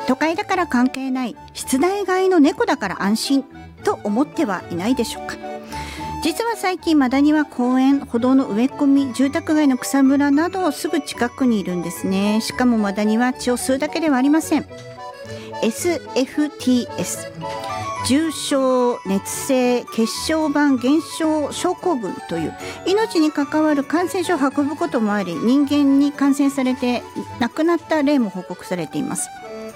都会だから関係ない、室内飼いの猫だから安心と思ってはいないでしょうか。実は最近マダニは公園、歩道の植え込み、住宅街の草むらなどすぐ近くにいるんですね。しかもマダニは血を吸うだけではありません。 SFTS、 重症熱性血小板減少症候群という命に関わる感染症を運ぶこともあり、人間に感染されて亡くなった例も報告されています。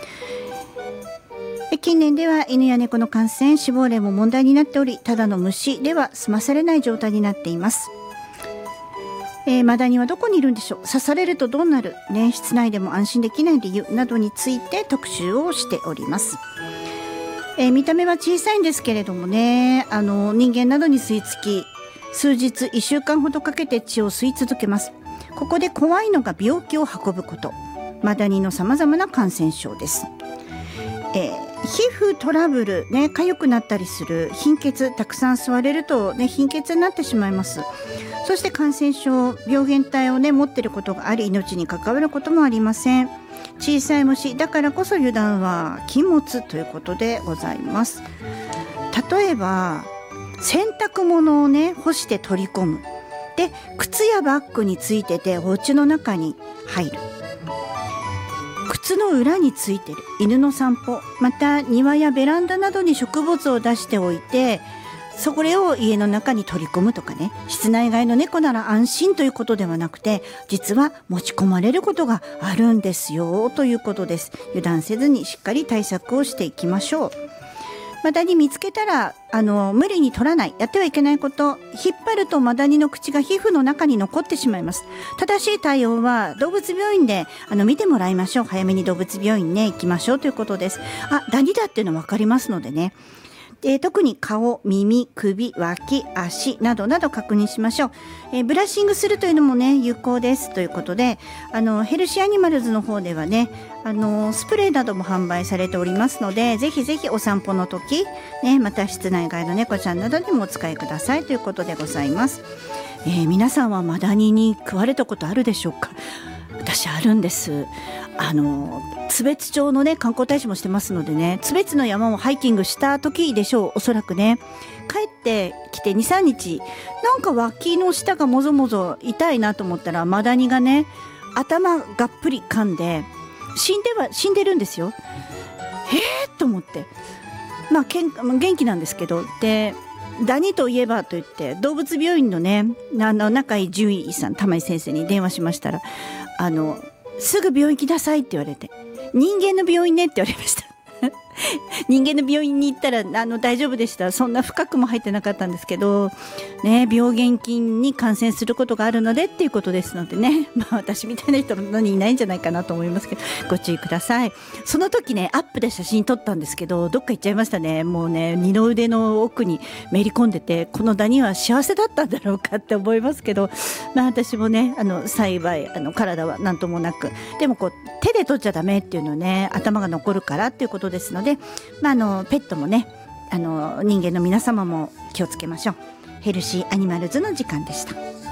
近年では犬や猫の感染、死亡例も問題になっており、ただの虫では済まされない状態になっています。マダニはどこにいるんでしょう。刺されるとどうなる、室内でも安心できない理由などについて特集をしております。見た目は小さいんですけれどもね、人間などに吸い付き、数日1週間ほどかけて血を吸い続けます。ここで怖いのが病気を運ぶこと、マダニのさまざまな感染症です。皮膚トラブル、痒くなったりする、貧血、たくさん吸われると、貧血になってしまいます。そして感染症、病原体を持っていることがあり、命に関わることもありません。小さい虫だからこそ油断は禁物ということでございます。例えば洗濯物を干して取り込む、で靴やバッグについててお家の中に入る、靴の裏についてる、犬の散歩、また庭やベランダなどに植物を出しておいて、それを家の中に取り込むとかね、室内飼いの猫なら安心ということではなくて、実は持ち込まれることがあるんですよということです。油断せずにしっかり対策をしていきましょう。マダニ見つけたら無理に取らない、やってはいけないこと、引っ張るとマダニの口が皮膚の中に残ってしまいます。正しい対応は動物病院で見てもらいましょう。早めに動物病院行きましょうということです。ダニだっていうの分かりますのでね。特に顔、耳、首、脇、足などなど確認しましょう。ブラッシングするというのも有効ですということで、ヘルシーアニマルズの方ではスプレーなども販売されておりますので、ぜひぜひお散歩の時、また室内飼いの猫ちゃんなどにもお使いくださいということでございます。皆さんはマダニに食われたことあるでしょうか。私あるんです。津別町の観光大使もしてますので津別の山をハイキングした時でしょう、おそらく帰ってきて 2,3 日なんか脇の下がもぞもぞ痛いなと思ったら、マダニが頭がっぷり噛んで死んでるんですよ。と思って、元気なんですけど、でダニといえばと言って動物病院の仲いい獣医さん、玉井先生に電話しましたら、すぐ病院来なさいって言われて、人間の病院ねって言われました人間の病院に行ったら大丈夫でした。そんな深くも入ってなかったんですけど病原菌に感染することがあるのでっていうことですので私みたいな人のにいないんじゃないかなと思いますけど、ご注意ください。その時アップで写真撮ったんですけど、どっか行っちゃいましたね。もう二の腕の奥にめり込んでて、このダニは幸せだったんだろうかって思いますけど、私も幸い体は何ともなく、でも手で取っちゃダメっていうの頭が残るからっていうことですので、ペットも人間の皆様も気をつけましょう。ヘルシーアニマルズの時間でした。